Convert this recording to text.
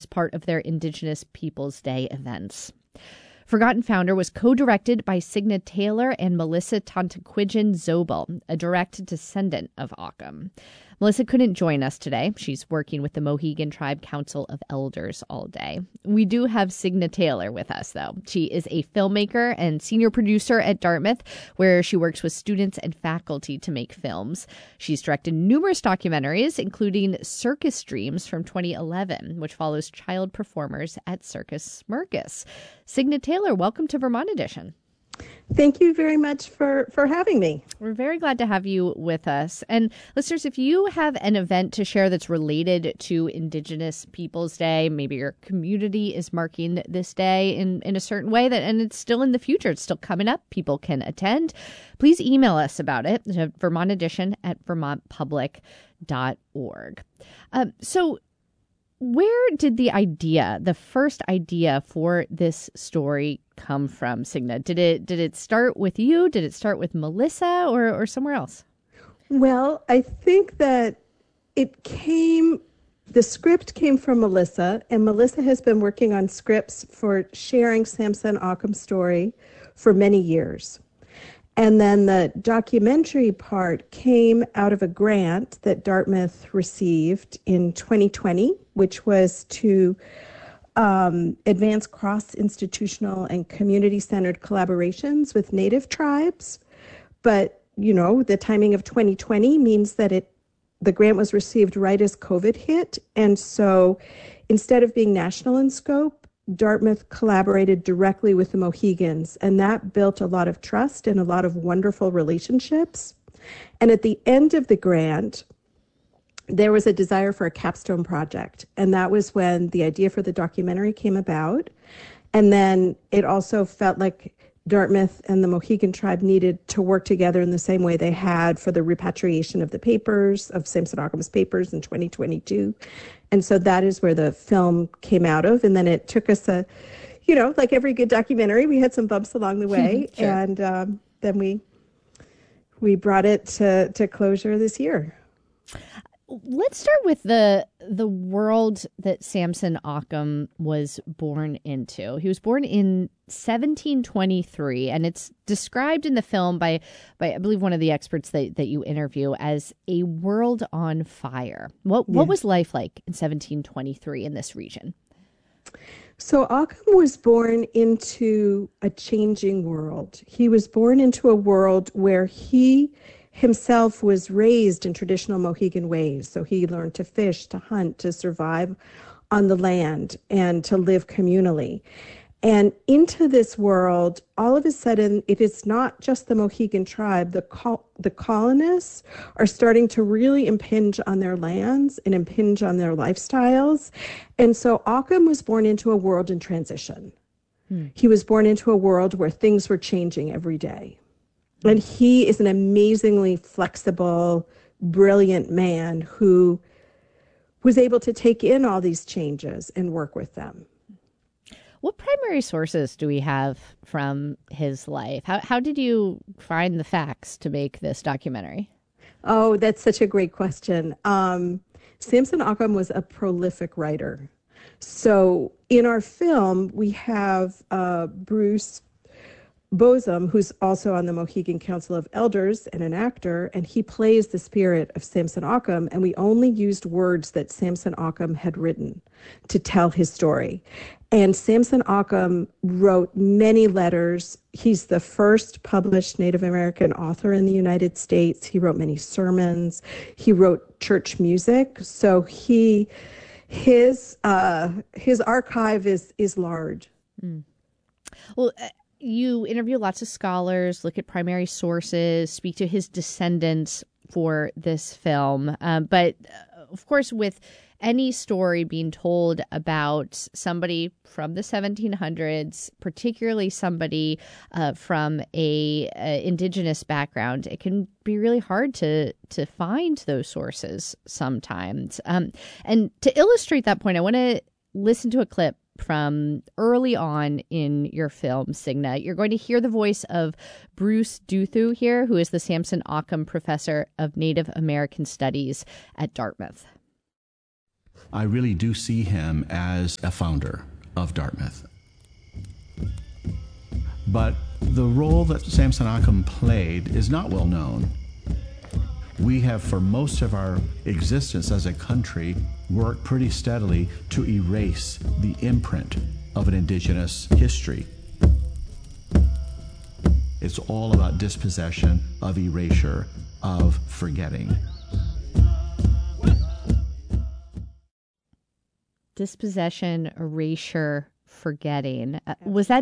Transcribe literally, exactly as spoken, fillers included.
part of their Indigenous Peoples Day events. Forgotten Founder was co-directed by Signa Taylor and Melissa Tantaquidgeon Zobel, a direct descendant of Occam. Melissa couldn't join us today. She's working with the Mohegan Tribe Council of Elders all day. We do have Signa Taylor with us, though. She is a filmmaker and senior producer at Dartmouth, where she works with students and faculty to make films. She's directed numerous documentaries, including Circus Dreams from twenty eleven, which follows child performers at Circus Smirkus. Signa Taylor, welcome to Vermont Edition. Thank you very much for, for having me. We're very glad to have you with us. And listeners, if you have an event to share that's related to Indigenous Peoples Day, maybe your community is marking this day in, in a certain way, that and it's still in the future, it's still coming up, people can attend, please email us about it to Vermont Edition at vermont public dot org. Um, so where did the idea, the first idea for this story come from, Signa? Did it did it start with you? Did it start with Melissa or, or somewhere else? Well, I think that it came, the script came from Melissa, and Melissa has been working on scripts for sharing Samson Occam's story for many years. And then the documentary part came out of a grant that Dartmouth received in twenty twenty, which was to um, advance cross-institutional and community-centered collaborations with Native tribes. But, you know, the timing of twenty twenty means that it the grant was received right as COVID hit. And so instead of being national in scope, Dartmouth collaborated directly with the Mohegans, and that built a lot of trust and a lot of wonderful relationships. And at the end of the grant, there was a desire for a capstone project, and that was when the idea for the documentary came about. And then it also felt like Dartmouth and the Mohegan tribe needed to work together in the same way they had for the repatriation of the papers, of Samson Occam's papers in twenty twenty-two. And so that is where the film came out of. And then it took us a, you know, like every good documentary, we had some bumps along the way. Sure. And um, then we we brought it to, to closure this year. Let's start with the the world that Samson Occam was born into. He was born in seventeen twenty-three, and it's described in the film by, by I believe, one of the experts that, that you interview as a world on fire. What what Yeah. was life like in seventeen twenty-three in this region? So Occam was born into a changing world. He was born into a world where he himself was raised in traditional Mohegan ways. So he learned to fish, to hunt, to survive on the land, and to live communally. And into this world, all of a sudden, it is not just the Mohegan tribe. The col- the colonists are starting to really impinge on their lands and impinge on their lifestyles. And so Occam was born into a world in transition. Hmm. He was born into a world where things were changing every day. And he is an amazingly flexible, brilliant man who was able to take in all these changes and work with them. What primary sources do we have from his life? How how did you find the facts to make this documentary? Oh, that's such a great question. Um, Samson Occam was a prolific writer. So in our film, we have uh, Bruce Bosom, who's also on the Mohegan Council of Elders and an actor, and he plays the spirit of Samson Occam, and we only used words that Samson Occam had written to tell his story. And Samson Occam wrote many letters. He's the first published Native American author in the United States. He wrote many sermons. He wrote church music. So he, his, uh, his archive is is large. Mm. Well. Uh- You interview lots of scholars, look at primary sources, speak to his descendants for this film. Um, but uh, of course, with any story being told about somebody from the seventeen hundreds, particularly somebody uh, from a, a indigenous background, it can be really hard to to find those sources sometimes. Um, and to illustrate that point, I want to listen to a clip from early on in your film, Signa. You're going to hear the voice of Bruce Duthu here, who is the Samson Occam Professor of Native American Studies at Dartmouth. I really do see him as a founder of Dartmouth. But the role that Samson Occom played is not well known. We have, for most of our existence as a country, worked pretty steadily to erase the imprint of an indigenous history. It's all about dispossession, of erasure, of forgetting. Dispossession, erasure, forgetting. Uh, was that